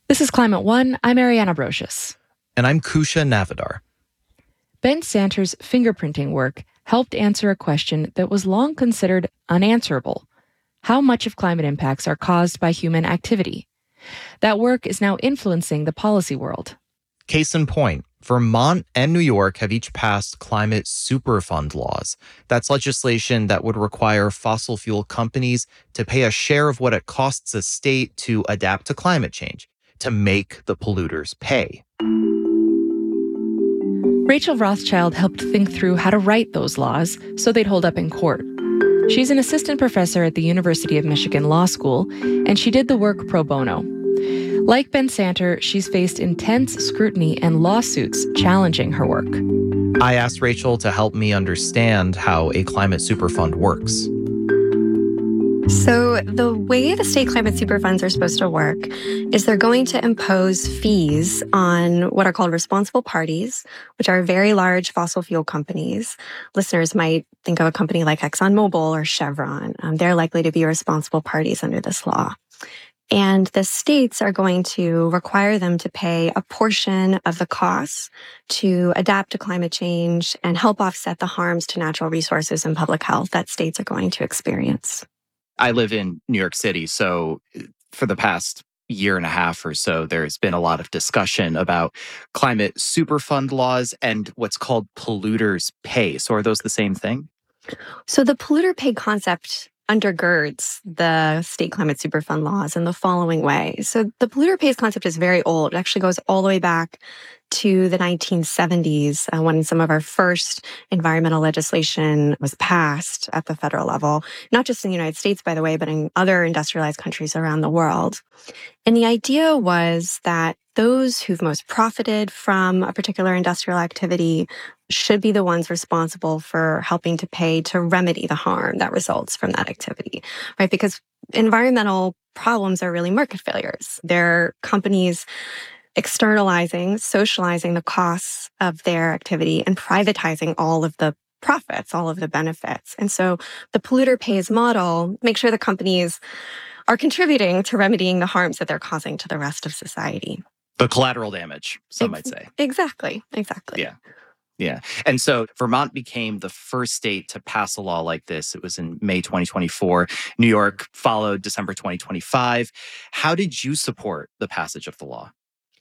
This is Climate One. I'm Ariana Brocious. And I'm Kusha Navidar. Ben Santer's fingerprinting work helped answer a question that was long considered unanswerable. How much of climate impacts are caused by human activity? That work is now influencing the policy world. Case in point, Vermont and New York have each passed climate superfund laws. That's legislation that would require fossil fuel companies to pay a share of what it costs a state to adapt to climate change, to make the polluters pay. Rachel Rothschild helped think through how to write those laws so they'd hold up in court. She's an assistant professor at the University of Michigan Law School, and she did the work pro bono. Like Ben Santer, she's faced intense scrutiny and lawsuits challenging her work. I asked Rachel to help me understand how a climate superfund works. So the way the state climate superfunds are supposed to work is they're going to impose fees on what are called responsible parties, which are very large fossil fuel companies. Listeners might think of a company like ExxonMobil or Chevron. They're likely to be responsible parties under this law. And the states are going to require them to pay a portion of the costs to adapt to climate change and help offset the harms to natural resources and public health that states are going to experience. I live in New York City, so for the past year and a half or so, there's been a lot of discussion about climate superfund laws and what's called polluters pay. So are those the same thing? So the polluter pay concept undergirds the state climate superfund laws in the following way. So the polluter pays concept is very old. It actually goes all the way back to the 1970s when some of our first environmental legislation was passed at the federal level, not just in the United States, by the way, but in other industrialized countries around the world. And the idea was that those who've most profited from a particular industrial activity should be the ones responsible for helping to pay to remedy the harm that results from that activity, right? Because environmental problems are really market failures. They're companies externalizing, socializing the costs of their activity and privatizing all of the profits, all of the benefits. And so the polluter pays model makes sure the companies are contributing to remedying the harms that they're causing to the rest of society. The collateral damage, some might say. Exactly. Yeah. And so Vermont became the first state to pass a law like this. It was in May 2024. New York followed December 2025. How did you support the passage of the law?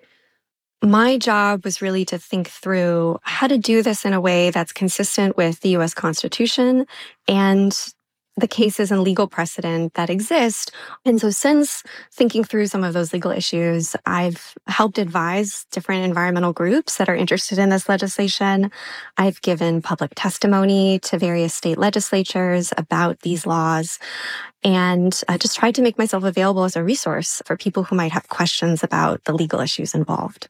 My job was really to think through how to do this in a way that's consistent with the U.S. Constitution and the cases and legal precedent that exist. And so since thinking through some of those legal issues, I've helped advise different environmental groups that are interested in this legislation. I've given public testimony to various state legislatures about these laws, and I just tried to make myself available as a resource for people who might have questions about the legal issues involved.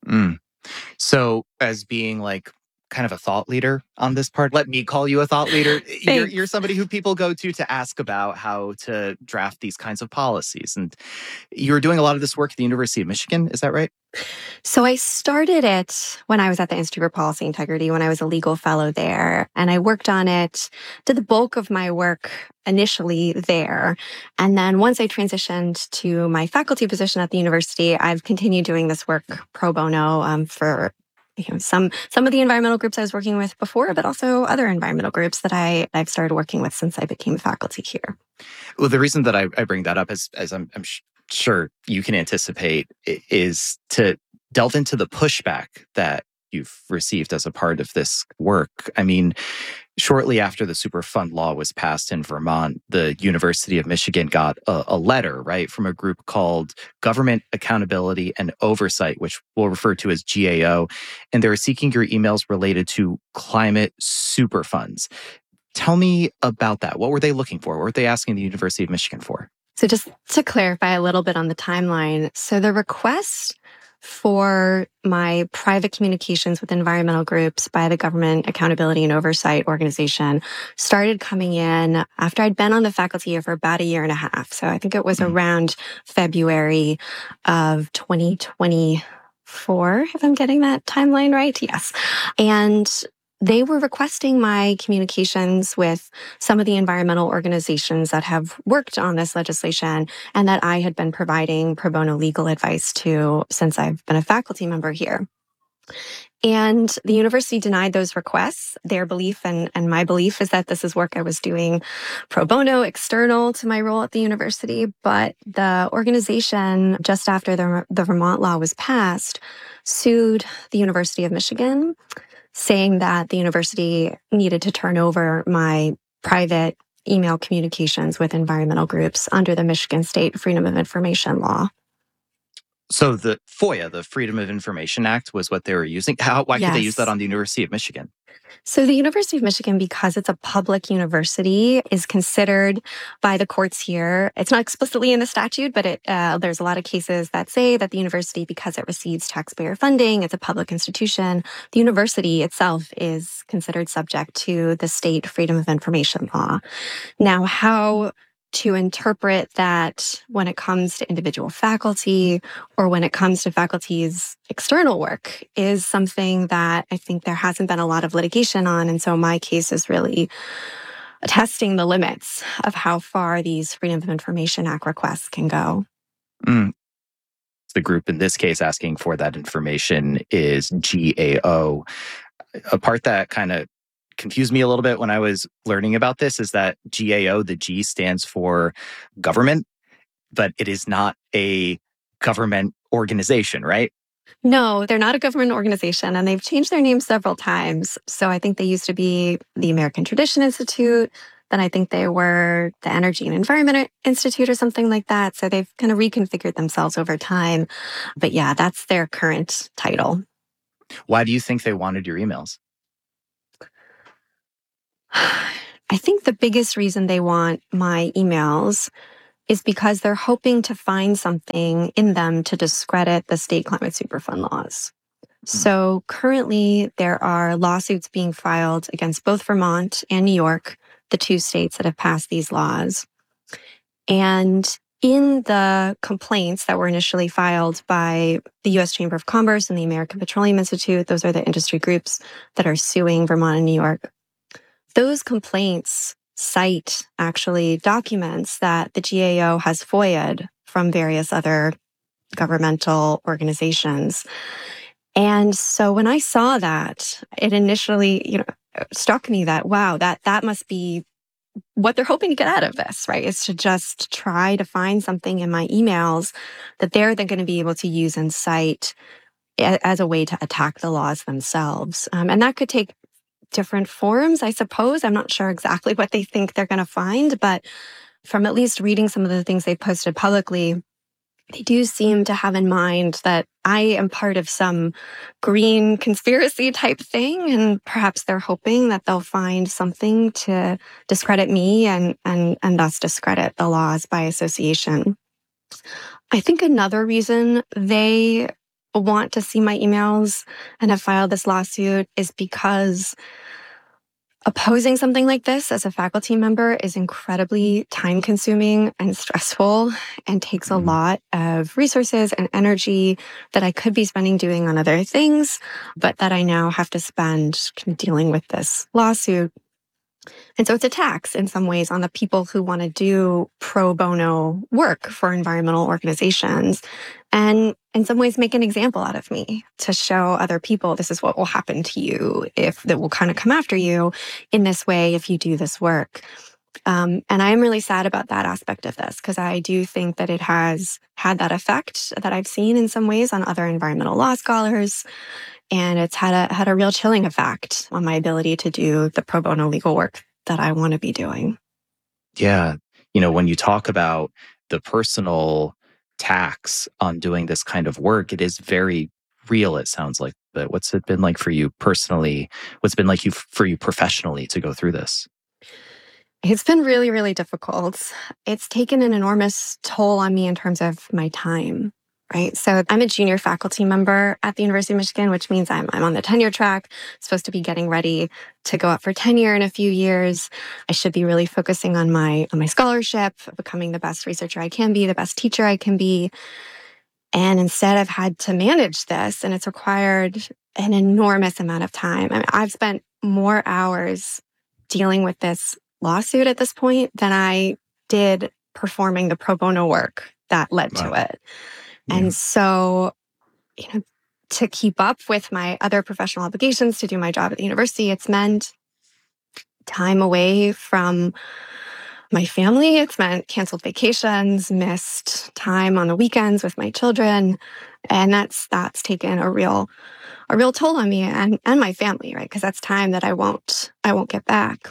So as being like kind of a thought leader on this part, let me call you a thought leader. You're somebody who people go to ask about how to draft these kinds of policies. And you're doing a lot of this work at the University of Michigan, is that right? So I started it when I was at the Institute for Policy Integrity, when I was a legal fellow there. And I worked on it, did the bulk of my work initially there. And then once I transitioned to my faculty position at the university, I've continued doing this work pro bono for some of the environmental groups I was working with before, but also other environmental groups that I've started working with since I became faculty here. Well, the reason that I bring that up, as I'm sure you can anticipate, is to delve into the pushback that you've received as a part of this work. I mean, shortly after the Superfund law was passed in Vermont, the University of Michigan got a letter, right, from a group called Government Accountability and Oversight, which we'll refer to as GAO, and they were seeking your emails related to climate superfunds. Tell me about that. What were they looking for? What were they asking the University of Michigan for? So just to clarify a little bit on the timeline, so the request for my private communications with environmental groups by the Government Accountability and Oversight Organization started coming in after I'd been on the faculty here for about a year and a half. So I think it was around February of 2024, if I'm getting that timeline right. Yes. And they were requesting my communications with some of the environmental organizations that have worked on this legislation and that I had been providing pro bono legal advice to since I've been a faculty member here. And the university denied those requests. Their belief and my belief is that this is work I was doing pro bono, external to my role at the university. But the organization, just after the Vermont law was passed, sued the University of Michigan, saying that the university needed to turn over my private email communications with environmental groups under the Michigan State Freedom of Information law. So the FOIA, the Freedom of Information Act, was what they were using. Why could they use that on the University of Michigan? So the University of Michigan, because it's a public university, is considered by the courts here. It's not explicitly in the statute, but there's a lot of cases that say that the university, because it receives taxpayer funding, it's a public institution. The university itself is considered subject to the state Freedom of Information law. Now, how to interpret that when it comes to individual faculty or when it comes to faculty's external work is something that I think there hasn't been a lot of litigation on. And so my case is really testing the limits of how far these Freedom of Information Act requests can go. The group in this case asking for that information is GAO. A part that kind of confused me a little bit when I was learning about this is that GAO, the G stands for government, but it is not a government organization, right? No, they're not a government organization, and they've changed their name several times. So I think they used to be the American Tradition Institute. Then I think they were the Energy and Environment Institute or something like that. So they've kind of reconfigured themselves over time. But yeah, that's their current title. Why do you think they wanted your emails? I think the biggest reason they want my emails is because they're hoping to find something in them to discredit the state climate superfund laws. So currently there are lawsuits being filed against both Vermont and New York, the two states that have passed these laws. And in the complaints that were initially filed by the U.S. Chamber of Commerce and the American Petroleum Institute, those are the industry groups that are suing Vermont and New York, those complaints cite actually documents that the GAO has FOIA'd from various other governmental organizations. And so when I saw that, it initially, struck me that, wow, that must be what they're hoping to get out of this, right? Is to just try to find something in my emails that they're then going to be able to use and cite as a way to attack the laws themselves. And that could take different forms, I suppose. I'm not sure exactly what they think they're going to find, but from at least reading some of the things they posted publicly, they do seem to have in mind that I am part of some green conspiracy type thing, and perhaps they're hoping that they'll find something to discredit me and thus discredit the laws by association. I think another reason they want to see my emails and have filed this lawsuit is because opposing something like this as a faculty member is incredibly time-consuming and stressful and takes a lot of resources and energy that I could be spending doing on other things, but that I now have to spend dealing with this lawsuit. And so it's a tax in some ways on the people who want to do pro bono work for environmental organizations and in some ways make an example out of me to show other people this is what will happen to you that will kind of come after you in this way if you do this work. And I am really sad about that aspect of this because I do think that it has had that effect that I've seen in some ways on other environmental law scholars. And it's had a real chilling effect on my ability to do the pro bono legal work that I want to be doing. Yeah. When you talk about the personal tax on doing this kind of work, it is very real, it sounds like. But what's it been like for you personally? What's it been like for you professionally to go through this? It's been really, really difficult. It's taken an enormous toll on me in terms of my time. Right. So I'm a junior faculty member at the University of Michigan, which means I'm on the tenure track, supposed to be getting ready to go up for tenure in a few years. I should be really focusing on my scholarship, becoming the best researcher I can be, the best teacher I can be. And instead I've had to manage this, and it's required an enormous amount of time. I mean, I've spent more hours dealing with this lawsuit at this point than I did performing the pro bono work that led to it. Yeah. And so, to keep up with my other professional obligations, to do my job at the university, it's meant time away from my family. It's meant canceled vacations, missed time on the weekends with my children. And that's taken a real toll on me and my family, right? Because that's time that I won't get back.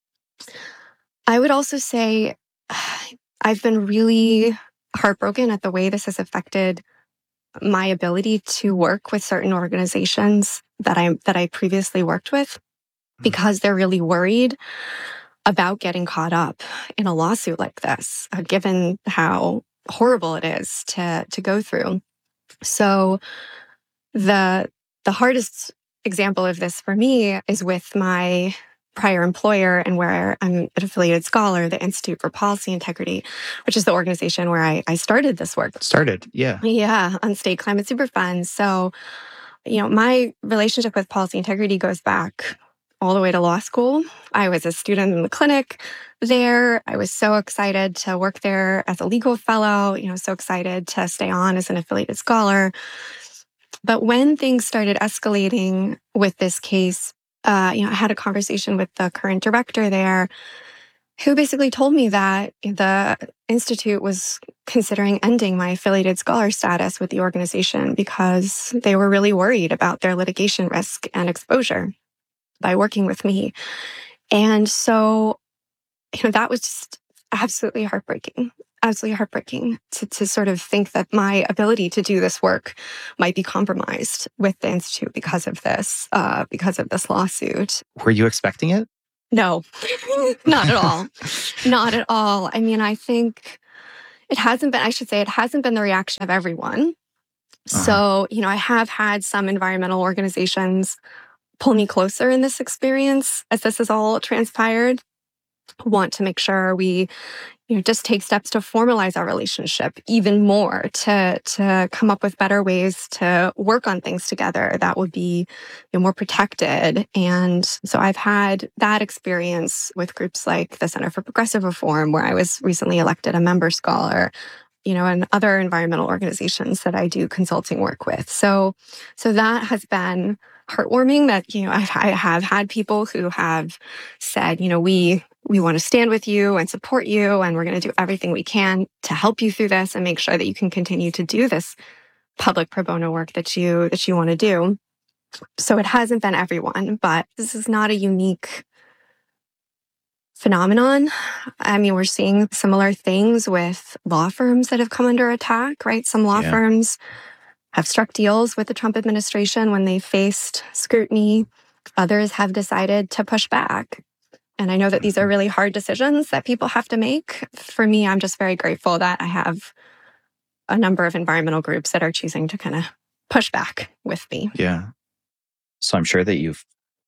I would also say I've been really heartbroken at the way this has affected my ability to work with certain organizations that I previously worked with, because they're really worried about getting caught up in a lawsuit like this, given how horrible it is to go through. So the hardest example of this for me is with my prior employer and where I'm an affiliated scholar, the Institute for Policy Integrity, which is the organization where I started this work. Yeah. Yeah, on state climate superfunds. So, my relationship with policy integrity goes back all the way to law school. I was a student in the clinic there. I was so excited to work there as a legal fellow, so excited to stay on as an affiliated scholar. But when things started escalating with this case, I had a conversation with the current director there, who basically told me that the Institute was considering ending my affiliated scholar status with the organization because they were really worried about their litigation risk and exposure by working with me. And so, that was just absolutely heartbreaking to sort of think that my ability to do this work might be compromised with the Institute because of this lawsuit. Were you expecting it? No, not at all. Not at all. I mean, I think it hasn't been the reaction of everyone. So, I have had some environmental organizations pull me closer in this experience as this has all transpired, want to make sure we just take steps to formalize our relationship even more, to come up with better ways to work on things together that would be more protected. And so I've had that experience with groups like the Center for Progressive Reform, where I was recently elected a member scholar, and other environmental organizations that I do consulting work with. So that has been heartwarming that, I have had people who have said, we want to stand with you and support you, and we're going to do everything we can to help you through this and make sure that you can continue to do this public pro bono work that you want to do. So it hasn't been everyone, but this is not a unique phenomenon. I mean, we're seeing similar things with law firms that have come under attack, right? Some law firms have struck deals with the Trump administration when they faced scrutiny. Others have decided to push back. And I know that these are really hard decisions that people have to make. For me, I'm just very grateful that I have a number of environmental groups that are choosing to kind of push back with me. Yeah. So I'm sure that you've,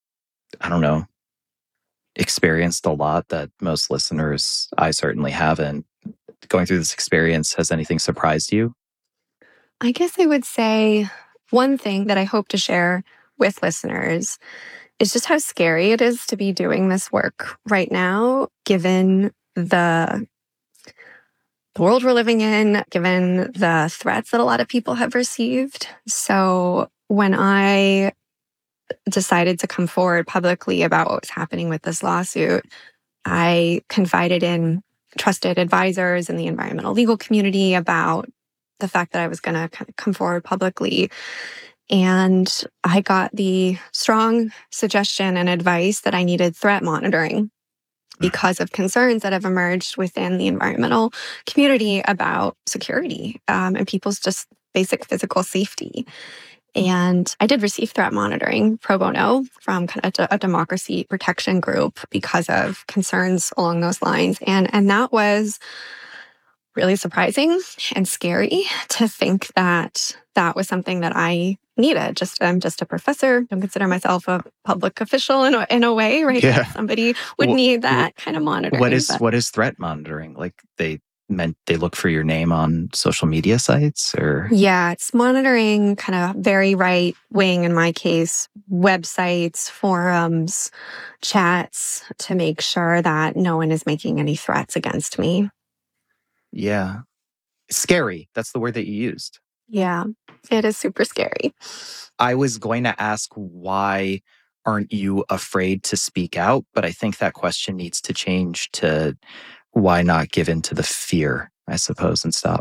experienced a lot that most listeners, I certainly haven't. Going through this experience, has anything surprised you? I guess I would say one thing that I hope to share with listeners is just how scary it is to be doing this work right now, given the world we're living in, given the threats that a lot of people have received. So when I decided to come forward publicly about what was happening with this lawsuit, I confided in trusted advisors in the environmental legal community about the fact that I was going to kind of come forward publicly. And I got the strong suggestion and advice that I needed threat monitoring because of concerns that have emerged within the environmental community about security and people's just basic physical safety. And I did receive threat monitoring pro bono from kind of a democracy protection group because of concerns along those lines. And that was really surprising and scary to think that that was something that I needed. I'm just a professor. Don't consider myself a public official in a way, right? Yeah. Like somebody would need that kind of monitoring. What is threat monitoring? Like they meant they look for your name on social media sites, or? Yeah, it's monitoring kind of very right wing, in my case, websites, forums, chats, to make sure that no one is making any threats against me. Yeah. Scary. That's the word that you used. Yeah, it is super scary. I was going to ask, why aren't you afraid to speak out? But I think that question needs to change to, why not give in to the fear, I suppose, and stop?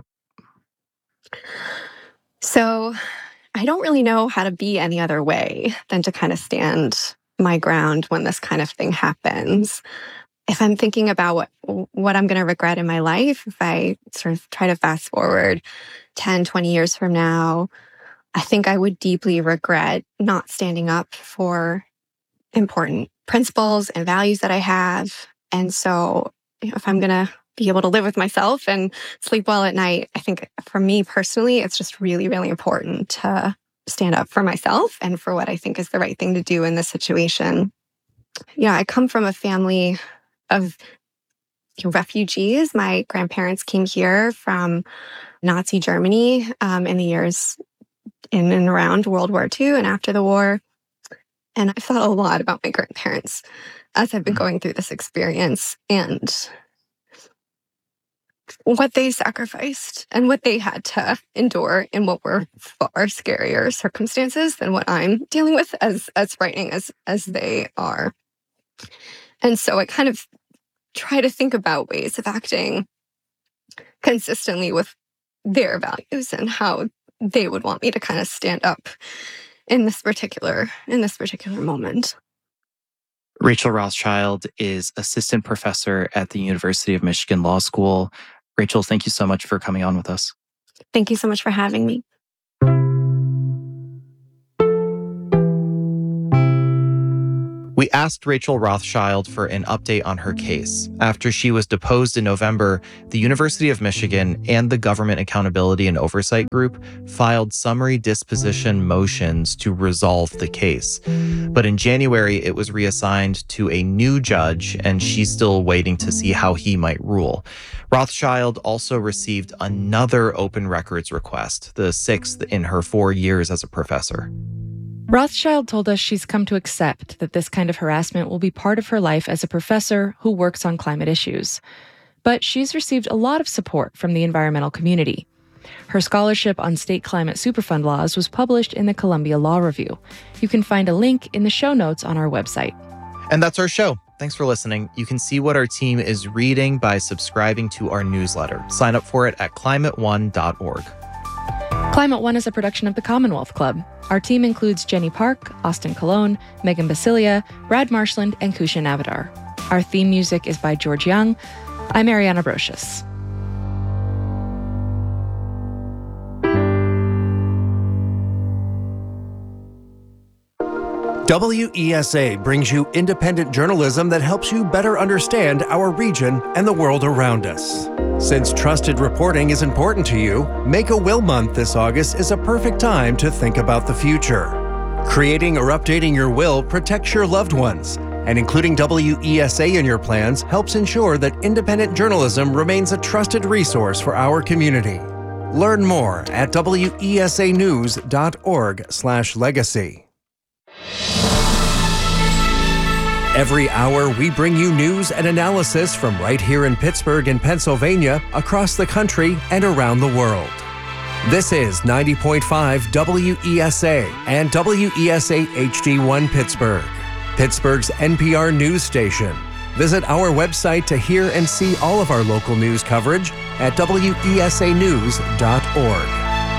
So I don't really know how to be any other way than to kind of stand my ground when this kind of thing happens. If I'm thinking about what I'm going to regret in my life, if I sort of try to fast forward 10, 20 years from now, I think I would deeply regret not standing up for important principles and values that I have. And so if I'm going to be able to live with myself and sleep well at night, I think for me personally, it's just really, really important to stand up for myself and for what I think is the right thing to do in this situation. Yeah, I come from a family of refugees. My grandparents came here from Nazi Germany in the years in and around World War II and after the war. And I've thought a lot about my grandparents as I've been going through this experience and what they sacrificed and what they had to endure in what were far scarier circumstances than what I'm dealing with, as frightening as they are. And so I kind of try to think about ways of acting consistently with their values and how they would want me to kind of stand up in this particular moment. Rachel Rothschild is assistant professor at the University of Michigan Law School. Rachel, thank you so much for coming on with us. Thank you so much for having me. We asked Rachel Rothschild for an update on her case. After she was deposed in November, the University of Michigan and the Government Accountability and Oversight Group filed summary disposition motions to resolve the case. But in January, it was reassigned to a new judge, and she's still waiting to see how he might rule. Rothschild also received another open records request, the 6th in her 4 years as a professor. Rothschild told us she's come to accept that this kind of harassment will be part of her life as a professor who works on climate issues. But she's received a lot of support from the environmental community. Her scholarship on state climate superfund laws was published in the Columbia Law Review. You can find a link in the show notes on our website. And that's our show. Thanks for listening. You can see what our team is reading by subscribing to our newsletter. Sign up for it at climateone.org. Climate One is a production of the Commonwealth Club. Our team includes Jenny Park, Austin Colon, Megan Basilia, Brad Marshland, and Kusha Navidar. Our theme music is by George Young. I'm Ariana Brocious. WESA brings you independent journalism that helps you better understand our region and the world around us. Since trusted reporting is important to you, Make a Will Month this August is a perfect time to think about the future. Creating or updating your will protects your loved ones, and including WESA in your plans helps ensure that independent journalism remains a trusted resource for our community. Learn more at wesanews.org/legacy. Every hour, we bring you news and analysis from right here in Pittsburgh and Pennsylvania, across the country, and around the world. This is 90.5 WESA and WESA HD1 Pittsburgh, Pittsburgh's NPR news station. Visit our website to hear and see all of our local news coverage at wesanews.org.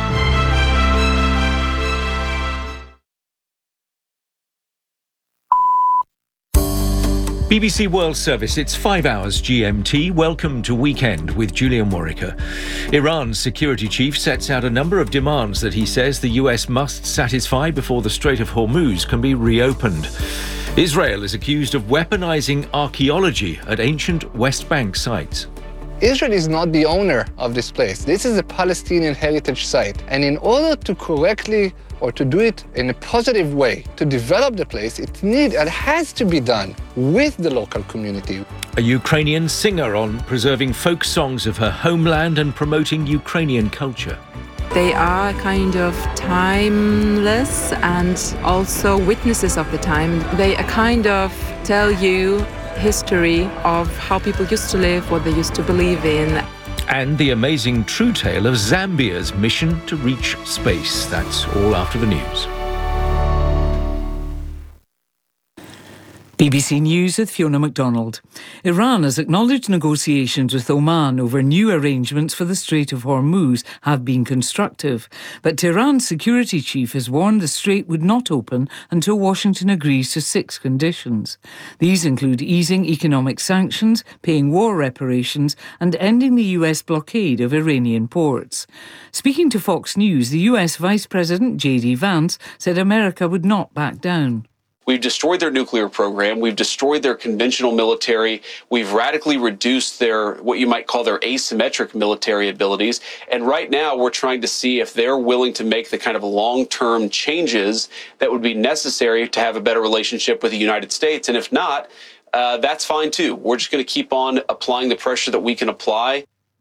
BBC World Service, it's 5 hours GMT. Welcome to Weekend with Julian Warwicker. Iran's security chief sets out a number of demands that he says the US must satisfy before the Strait of Hormuz can be reopened. Israel is accused of weaponizing archaeology at ancient West Bank sites. Israel is not the owner of this place. This is a Palestinian heritage site. And in order to correctly or to do it in a positive way, to develop the place, it has to be done with the local community. A Ukrainian singer on preserving folk songs of her homeland and promoting Ukrainian culture. They are kind of timeless and also witnesses of the time. They kind of tell you history of how people used to live, what they used to believe in. And the amazing true tale of Zambia's mission to reach space. That's all after the news. BBC News with Fiona MacDonald. Iran has acknowledged negotiations with Oman over new arrangements for the Strait of Hormuz have been constructive. But Tehran's security chief has warned the strait would not open until Washington agrees to 6 conditions. These include easing economic sanctions, paying war reparations, and ending the US blockade of Iranian ports. Speaking to Fox News, the US Vice President J.D. Vance said America would not back down. We've destroyed their nuclear program. We've destroyed their conventional military. We've radically reduced their, what you might call their asymmetric military abilities. And right now we're trying to see if they're willing to make the kind of long-term changes that would be necessary to have a better relationship with the United States. And if not, that's fine too. We're just going to keep on applying the pressure that we can apply.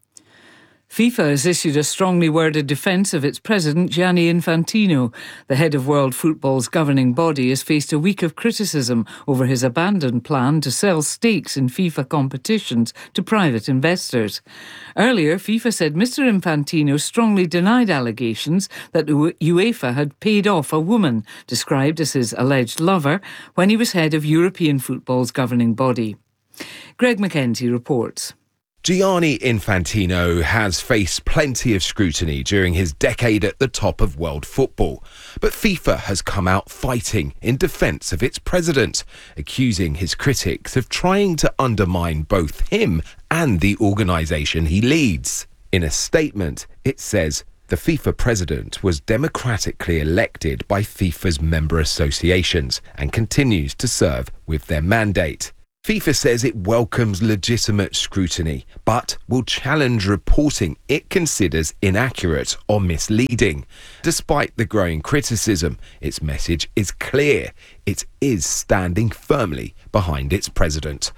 FIFA has issued a strongly worded defence of its president, Gianni Infantino. The head of World Football's governing body has faced a week of criticism over his abandoned plan to sell stakes in FIFA competitions to private investors. Earlier, FIFA said Mr Infantino strongly denied allegations that UEFA had paid off a woman, described as his alleged lover, when he was head of European football's governing body. Greg Mackenzie reports. Gianni Infantino has faced plenty of scrutiny during his decade at the top of world football, but FIFA has come out fighting in defence of its president, accusing his critics of trying to undermine both him and the organisation he leads. In a statement, it says the FIFA president was democratically elected by FIFA's member associations and continues to serve with their mandate. FIFA says it welcomes legitimate scrutiny, but will challenge reporting it considers inaccurate or misleading. Despite the growing criticism, its message is clear. It is standing firmly behind its president.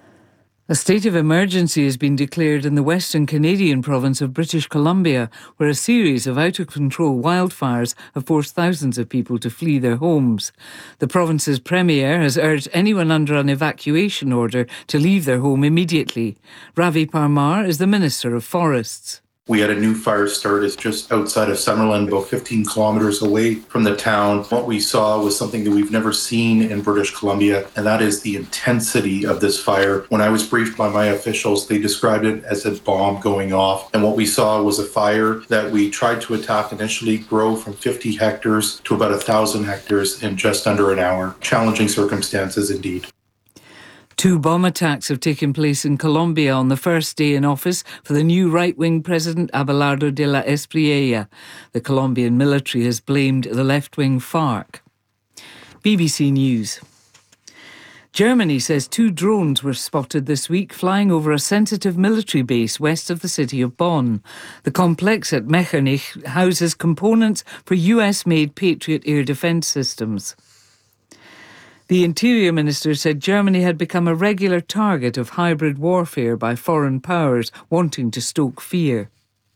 A state of emergency has been declared in the western Canadian province of British Columbia, where a series of out-of-control wildfires have forced thousands of people to flee their homes. The province's premier has urged anyone under an evacuation order to leave their home immediately. Ravi Parmar is the Minister of Forests. We had a new fire start. It's just outside of Summerland, about 15 kilometers away from the town. What we saw was something that we've never seen in British Columbia, and that is the intensity of this fire. When I was briefed by my officials, they described it as a bomb going off. And what we saw was a fire that we tried to attack initially grow from 50 hectares to about 1,000 hectares in just under an hour. Challenging circumstances indeed. 2 bomb attacks have taken place in Colombia on the first day in office for the new right-wing president Abelardo de la Espriella. The Colombian military has blamed the left-wing FARC. BBC News. Germany says 2 drones were spotted this week flying over a sensitive military base west of the city of Bonn. The complex at Mechernich houses components for US-made Patriot air defence systems. The Interior Minister said Germany had become a regular target of hybrid warfare by foreign powers wanting to stoke fear.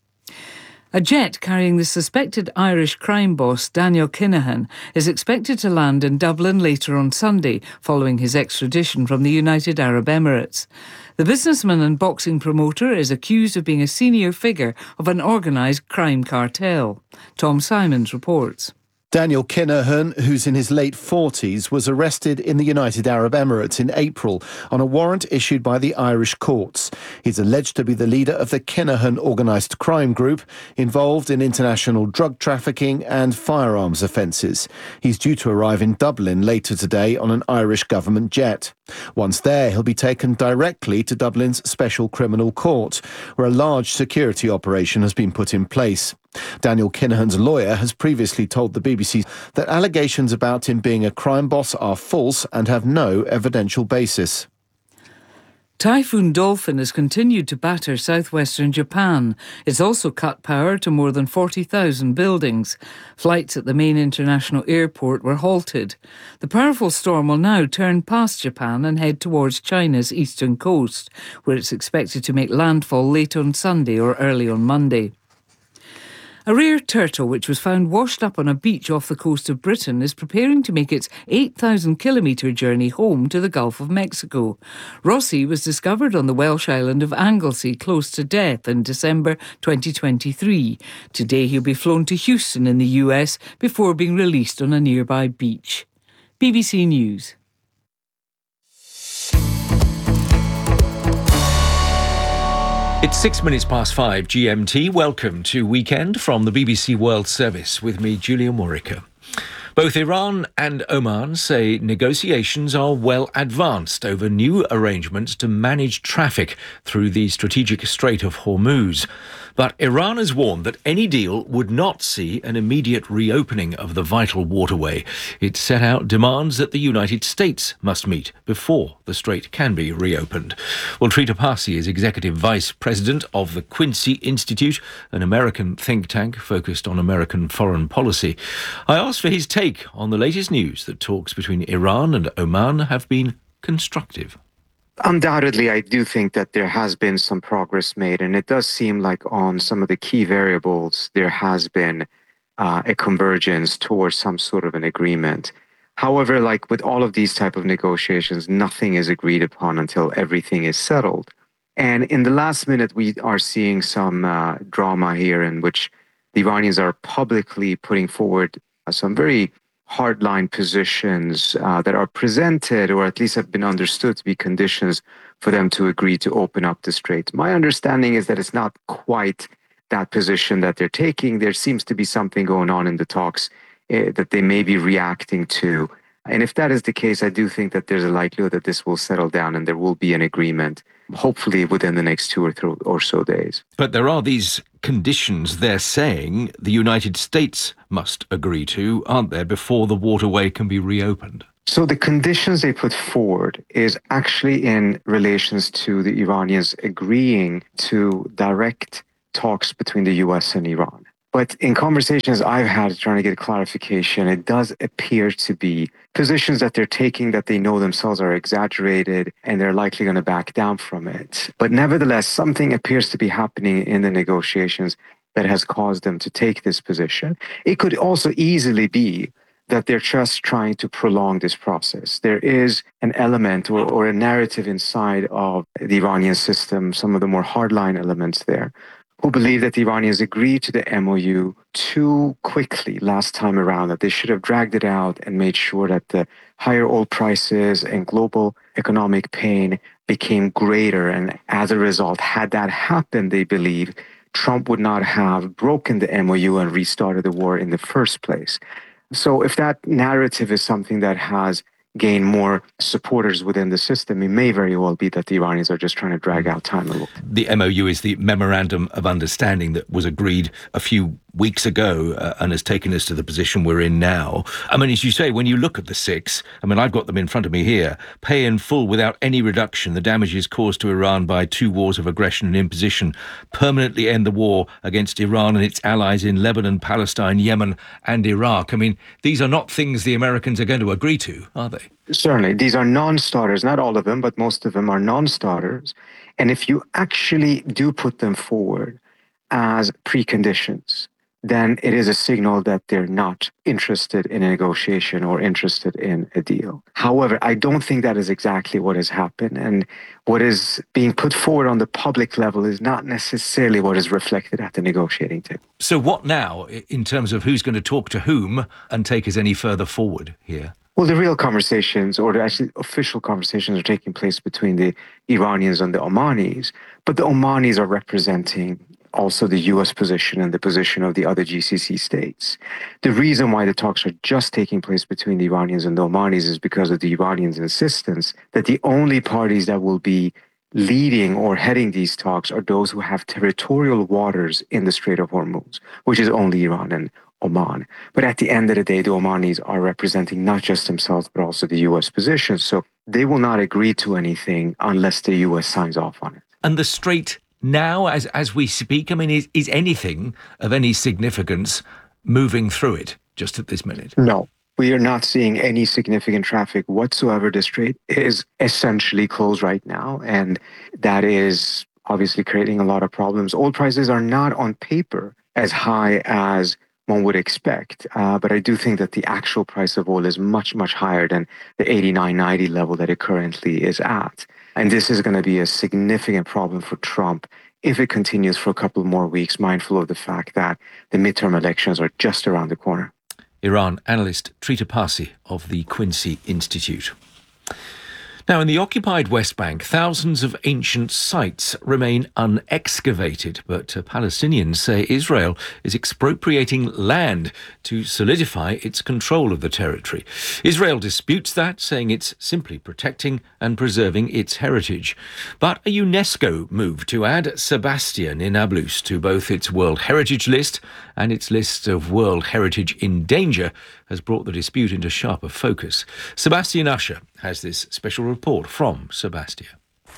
A jet carrying the suspected Irish crime boss Daniel Kinahan is expected to land in Dublin later on Sunday, following his extradition from the United Arab Emirates. The businessman and boxing promoter is accused of being a senior figure of an organised crime cartel. Tom Simons reports. Daniel Kinahan, who's in his late 40s, was arrested in the United Arab Emirates in April on a warrant issued by the Irish courts. He's alleged to be the leader of the Kinahan organised crime group involved in international drug trafficking and firearms offences. He's due to arrive in Dublin later today on an Irish government jet. Once there, he'll be taken directly to Dublin's Special Criminal Court, where a large security operation has been put in place. Daniel Kinahan's lawyer has previously told the BBC that allegations about him being a crime boss are false and have no evidential basis. Typhoon Dolphin has continued to batter southwestern Japan. It's also cut power to more than 40,000 buildings. Flights at the main international airport were halted. The powerful storm will now turn past Japan and head towards China's eastern coast, where it's expected to make landfall late on Sunday or early on Monday. A rare turtle which was found washed up on a beach off the coast of Britain is preparing to make its 8,000-kilometre journey home to the Gulf of Mexico. Rossi was discovered on the Welsh island of Anglesey, close to death, in December 2023. Today he'll be flown to Houston in the US before being released on a nearby beach. BBC News. It's 5 GMT. Welcome to Weekend from the BBC World Service with me, Julian Warwicker. Both Iran and Oman say negotiations are well advanced over new arrangements to manage traffic through the strategic Strait of Hormuz. But Iran has warned that any deal would not see an immediate reopening of the vital waterway. It set out demands that the United States must meet before the strait can be reopened. Well, Trita Parsi is Executive Vice President of the Quincy Institute, an American think tank focused on American foreign policy. I asked for his take on the latest news that talks between Iran and Oman have been constructive. Undoubtedly, I do think that there has been some progress made, and it does seem like on some of the key variables, there has been a convergence towards some sort of an agreement. However, like with all of these type of negotiations, nothing is agreed upon until everything is settled. And in the last minute, we are seeing some drama here in which the Iranians are publicly putting forward some very hardline positions that are presented, or at least have been understood to be conditions for them to agree to open up the strait. My understanding is that it's not quite that position that they're taking. There seems to be something going on in the talks that they may be reacting to. And if that is the case, I do think that there's a likelihood that this will settle down and there will be an agreement, hopefully within the next 2 or so days. But there are these conditions they're saying the United States must agree to, aren't there, before the waterway can be reopened? So the conditions they put forward is actually in relations to the Iranians agreeing to direct talks between the US and Iran. But in conversations I've had trying to get clarification, it does appear to be positions that they're taking that they know themselves are exaggerated and they're likely going to back down from it. But nevertheless, something appears to be happening in the negotiations that has caused them to take this position. It could also easily be that they're just trying to prolong this process. There is an element or a narrative inside of the Iranian system, some of the more hardline elements there, who believe that the Iranians agreed to the MOU too quickly last time around, that they should have dragged it out and made sure that the higher oil prices and global economic pain became greater. And as a result, had that happened, they believe, Trump would not have broken the MOU and restarted the war in the first place. So if that narrative is something that has gain more supporters within the system, it may very well be that the Iranians are just trying to drag out time a little. The MOU is the Memorandum of Understanding that was agreed a few weeks ago and has taken us to the position we're in now. I mean, as you say, when you look at the 6, I mean, I've got them in front of me here, pay in full without any reduction the damages caused to Iran by 2 wars of aggression and imposition, permanently end the war against Iran and its allies in Lebanon, Palestine, Yemen and Iraq. I mean, these are not things the Americans are going to agree to, are they? Certainly. These are non-starters, not all of them, but most of them are non-starters. And if you actually do put them forward as preconditions, then it is a signal that they're not interested in a negotiation or interested in a deal. However, I don't think that is exactly what has happened. And what is being put forward on the public level is not necessarily what is reflected at the negotiating table. So what now in terms of who's going to talk to whom and take us any further forward here? Well, the real conversations, or the actually official conversations, are taking place between the Iranians and the Omanis. But the Omanis are representing also the U.S. position and the position of the other GCC states. The reason why the talks are just taking place between the Iranians and the Omanis is because of the Iranians' insistence that the only parties that will be leading or heading these talks are those who have territorial waters in the Strait of Hormuz, which is only Iran and Oman. But at the end of the day, the Omanis are representing not just themselves, but also the U.S. position. So they will not agree to anything unless the US signs off on it. And the Strait now, as we speak, I mean, is anything of any significance moving through it just at this minute? No. We are not seeing any significant traffic whatsoever. The Strait is essentially closed right now, and that is obviously creating a lot of problems. Oil prices are not on paper as high as one would expect, but I do think that the actual price of oil is much, much higher than the 89-90 level that it currently is at. And this is going to be a significant problem for Trump if it continues for a couple more weeks, mindful of the fact that the midterm elections are just around the corner. Iran analyst Trita Parsi of the Quincy Institute. Now, in the occupied West Bank, thousands of ancient sites remain unexcavated, but Palestinians say Israel is expropriating land to solidify its control of the territory. Israel disputes that, saying it's simply protecting and preserving its heritage. But a UNESCO move to add Sebastian in Nablus to both its World Heritage List and its list of World Heritage in Danger has brought the dispute into sharper focus. Sebastian Usher has this special report from Sebastia.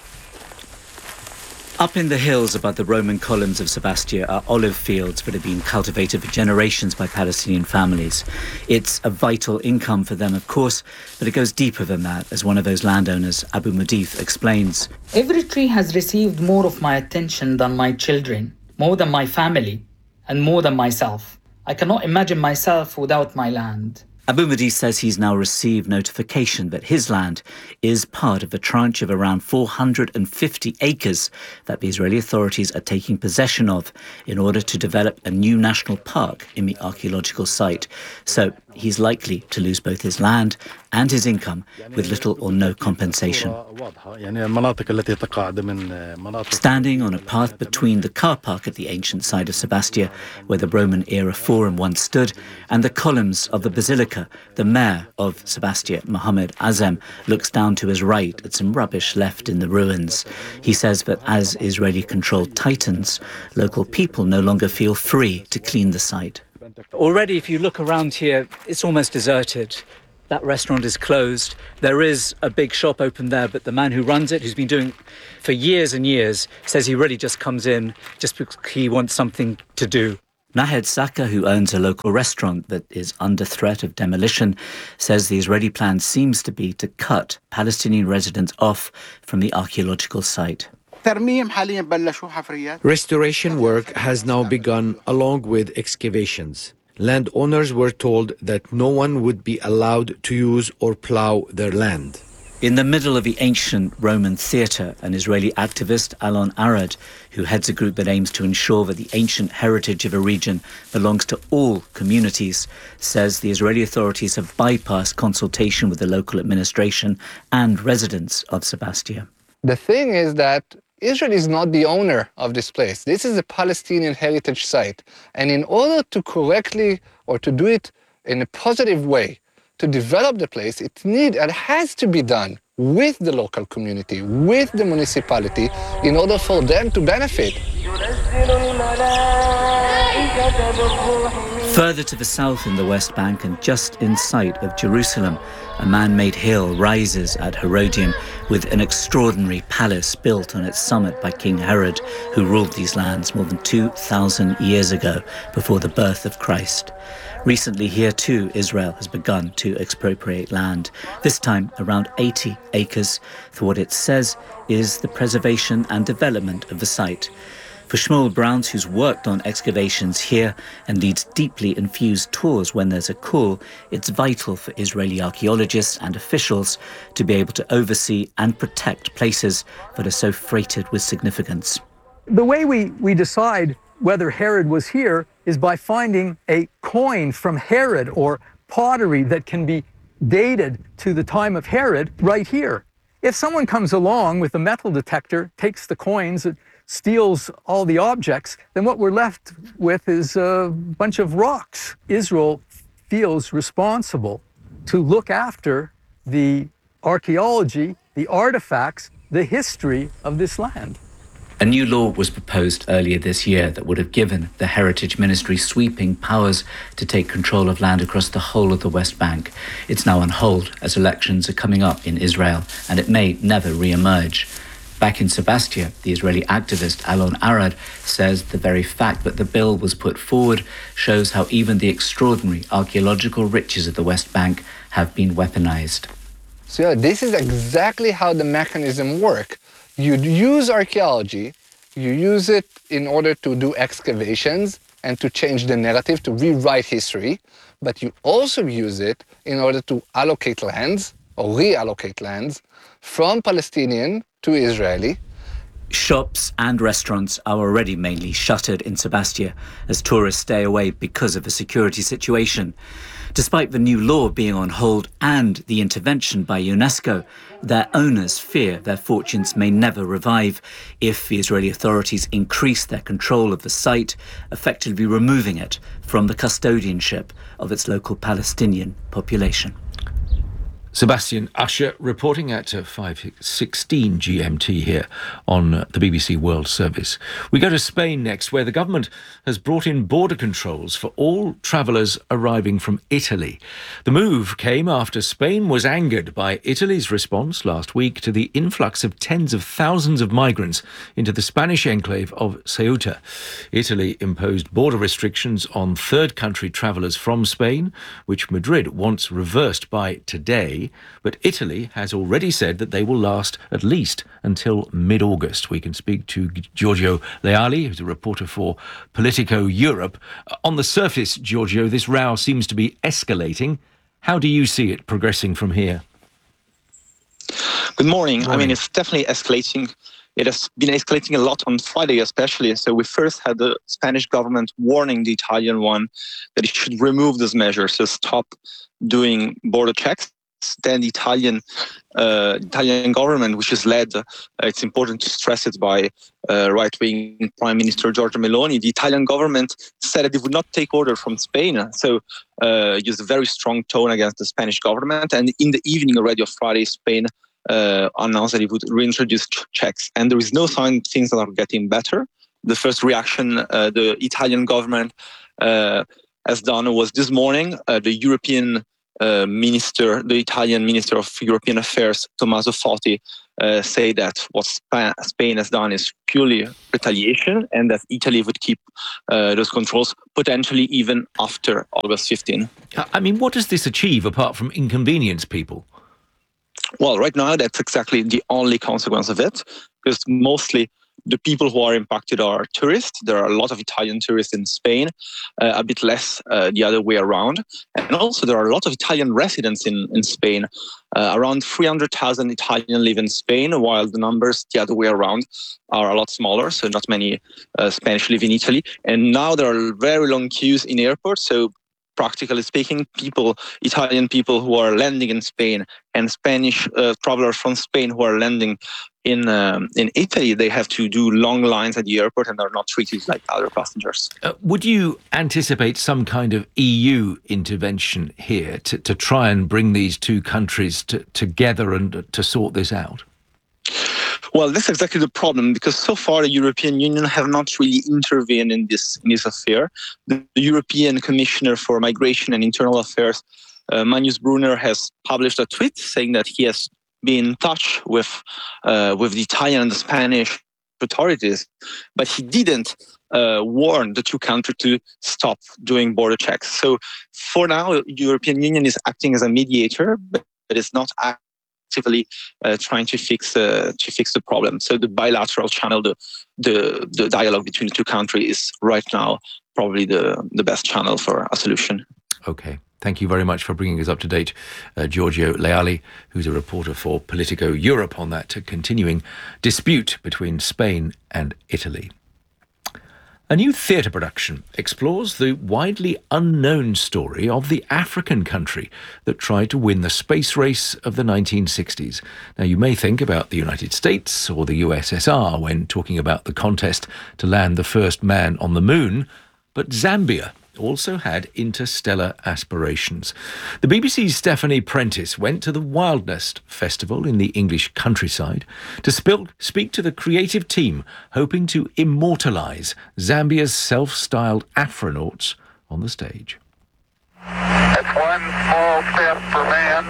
Up in the hills above the Roman columns of Sebastia are olive fields that have been cultivated for generations by Palestinian families. It's a vital income for them, of course, but it goes deeper than that, as one of those landowners, Abu Madif, explains. Every tree has received more of my attention than my children, more than my family, and more than myself. I cannot imagine myself without my land. Abu Madif says he's now received notification that his land is part of a tranche of around 450 acres that the Israeli authorities are taking possession of in order to develop a new national park in the archaeological site. So he's likely to lose both his land and his income with little or no compensation. Standing on a path between the car park at the ancient site of Sebastia, where the Roman-era forum once stood, and the columns of the basilica, the mayor of Sebastia, Mohammed Azem, looks down to his right at some rubbish left in the ruins. He says that as Israeli control tightens, local people no longer feel free to clean the site. Already, if you look around here, it's almost deserted. That restaurant is closed. There is a big shop open there, but the man who runs it, who's been doing it for years and years, says he really just comes in just because he wants something to do. Nahed Saka, who owns a local restaurant that is under threat of demolition, says the Israeli plan seems to be to cut Palestinian residents off from the archaeological site. Restoration work has now begun along with excavations. Landowners were told that no one would be allowed to use or plough their land. In the middle of the ancient Roman theatre, an Israeli activist, Alon Arad, who heads a group that aims to ensure that the ancient heritage of a region belongs to all communities, says the Israeli authorities have bypassed consultation with the local administration and residents of Sebastia. The thing is that Israel is not the owner of this place. This is a Palestinian heritage site. And in order to correctly or to do it in a positive way, to develop the place, it has to be done with the local community, with the municipality, in order for them to benefit. Further to the south in the West Bank and just in sight of Jerusalem, a man-made hill rises at Herodium with an extraordinary palace built on its summit by King Herod, who ruled these lands more than 2,000 years ago, before the birth of Christ. Recently here too, Israel has begun to expropriate land, this time around 80 acres, for what it says is the preservation and development of the site. For Shmuel Browns, who's worked on excavations here and leads deeply infused tours when there's a call, it's vital for Israeli archaeologists and officials to be able to oversee and protect places that are so freighted with significance. The way we decide whether Herod was here is by finding a coin from Herod or pottery that can be dated to the time of Herod right here. If someone comes along with a metal detector, takes the coins, steals all the objects, then what we're left with is a bunch of rocks. Israel feels responsible to look after the archaeology, the artifacts, the history of this land. A new law was proposed earlier this year that would have given the Heritage Ministry sweeping powers to take control of land across the whole of the West Bank. It's now on hold as elections are coming up in Israel, and it may never re-emerge. Back in Sebastia, the Israeli activist Alon Arad says the very fact that the bill was put forward shows how even the extraordinary archaeological riches of the West Bank have been weaponized. So yeah, this is exactly how the mechanism works. You use archaeology, you use it in order to do excavations and to change the narrative, to rewrite history, but you also use it in order to allocate lands or reallocate lands from Palestinian to Israeli. Shops and restaurants are already mainly shuttered in Sebastia as tourists stay away because of the security situation. Despite the new law being on hold and the intervention by UNESCO, their owners fear their fortunes may never revive if the Israeli authorities increase their control of the site, effectively removing it from the custodianship of its local Palestinian population. Sebastian Usher reporting at 5:16 GMT here on the BBC World Service. We go to Spain next, where the government has brought in border controls for all travellers arriving from Italy. The move came after Spain was angered by Italy's response last week to the influx of tens of thousands of migrants into the Spanish enclave of Ceuta. Italy imposed border restrictions on third country travellers from Spain, which Madrid wants reversed by today. But Italy has already said that they will last at least until mid-August. We can speak to Giorgio Leali, who's a reporter for Politico Europe. On the surface, Giorgio, this row seems to be escalating. How do you see it progressing from here? Good morning. I mean, it's definitely escalating. It has been escalating a lot on Friday, especially. So we first had the Spanish government warning the Italian one that it should remove those measures, so stop doing border checks. Then the Italian government, which is led, it's important to stress it, by right-wing Prime Minister Giorgia Meloni, the Italian government said that it would not take order from Spain. So used a very strong tone against the Spanish government. And in the evening already of Friday, Spain announced that it would reintroduce checks. And there is no sign things are getting better. The first reaction the Italian government has done was this morning, the Italian Minister of European Affairs, Tommaso Foti, say that what Spain has done is purely retaliation and that Italy would keep those controls potentially even after August 15. I mean, what does this achieve apart from inconvenience people? Well, right now, that's exactly the only consequence of it, because mostly the people who are impacted are tourists. There are a lot of Italian tourists in Spain, a bit less the other way around. And also there are a lot of Italian residents in Spain. Around 300,000 Italians live in Spain, while the numbers the other way around are a lot smaller. So not many Spanish live in Italy. And now there are very long queues in airports. So practically speaking, Italian people who are landing in Spain and Spanish travelers from Spain who are landing in Italy, they have to do long lines at the airport and are not treated like other passengers. Would you anticipate some kind of EU intervention here to try and bring these two countries together and to sort this out? Well, that's exactly the problem, because so far the European Union have not really intervened in this affair. The European Commissioner for Migration and Internal Affairs, Magnus Brunner, has published a tweet saying that he has been in touch with the Italian and the Spanish authorities, but he didn't warn the two countries to stop doing border checks. So for now, the European Union is acting as a mediator, but it's not actively trying to fix the problem. So the bilateral channel, the dialogue between the two countries is right now probably the best channel for a solution. Okay. Thank you very much for bringing us up to date, Giorgio Leali, who's a reporter for Politico Europe on that continuing dispute between Spain and Italy. A new theatre production explores the widely unknown story of the African country that tried to win the space race of the 1960s. Now, you may think about the United States or the USSR when talking about the contest to land the first man on the moon, but Zambia also had interstellar aspirations. The BBC's Stephanie Prentice went to the Wildnest Festival in the English countryside to speak to the creative team hoping to immortalise Zambia's self-styled Afronauts on the stage. It's one small step for man,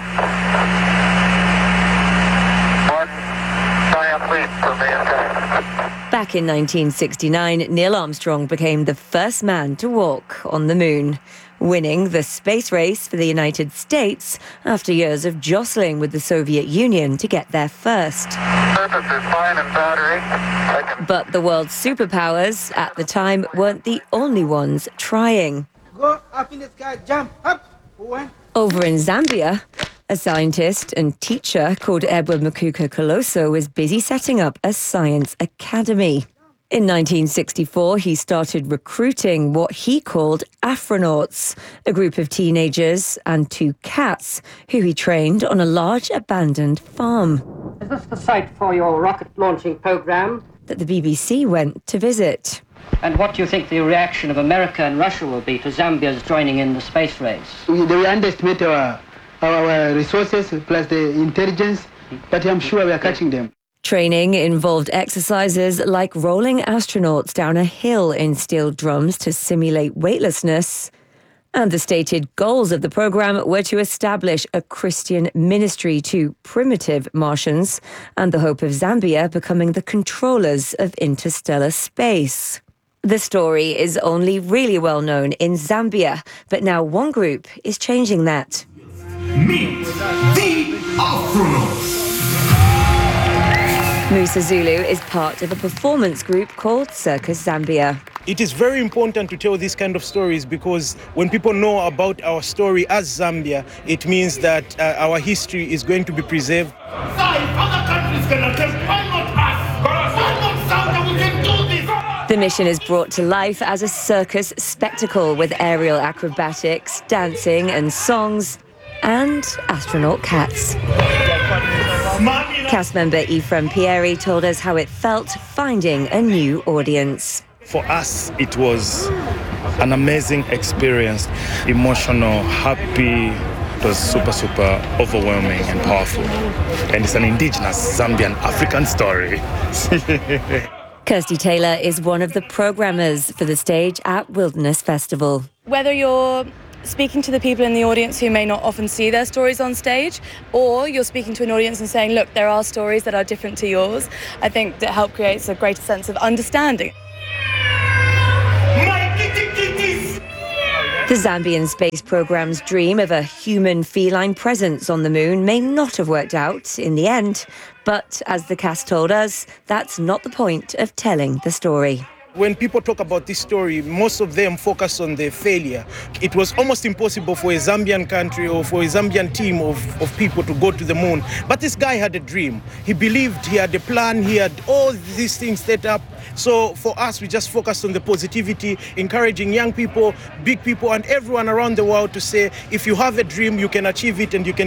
one giant leap for mankind. Back in 1969, Neil Armstrong became the first man to walk on the moon, winning the space race for the United States after years of jostling with the Soviet Union to get there first. Surface is fine and powdery. But the world's superpowers at the time weren't the only ones trying. Go up in the sky, jump up. Over in Zambia, a scientist and teacher called Edward Makuka Coloso is busy setting up a science academy. In 1964, he started recruiting what he called Afronauts, a group of teenagers and 2 cats who he trained on a large abandoned farm. Is this the site for your rocket launching program? That the BBC went to visit. And what do you think the reaction of America and Russia will be to Zambia's joining in the space race? We underestimate our resources plus the intelligence, but I'm sure we are catching them. Training involved exercises like rolling astronauts down a hill in steel drums to simulate weightlessness. And the stated goals of the program were to establish a Christian ministry to primitive Martians and the hope of Zambia becoming the controllers of interstellar space. The story is only really well known in Zambia, but now one group is changing that. Meet the Afronauts. Musa Zulu is part of a performance group called Circus Zambia. It is very important to tell these kind of stories because when people know about our story as Zambia, it means that our history is going to be preserved. Other countries can attempt, why not us? Why not Zambia? We can do this. The mission is brought to life as a circus spectacle with aerial acrobatics, dancing and songs, and astronaut cats. Cast member Ephraim Pieri told us how it felt finding a new audience. For us, it was an amazing experience, emotional, happy. It was super overwhelming and powerful. And it's an indigenous Zambian African story. Kirsty Taylor is one of the programmers for the stage at Wilderness Festival. Whether you're speaking to the people in the audience who may not often see their stories on stage, or you're speaking to an audience and saying, look, there are stories that are different to yours, I think that help creates a greater sense of understanding. The Zambian space program's dream of a human-feline presence on the moon may not have worked out in the end, but as the cast told us, that's not the point of telling the story. When people talk about this story, most of them focus on the failure. It was almost impossible for a Zambian country or for a Zambian team of people to go to the moon. But this guy had a dream. He believed, he had a plan, he had all these things set up. So for us, we just focused on the positivity, encouraging young people, big people, and everyone around the world to say, if you have a dream, you can achieve it and you can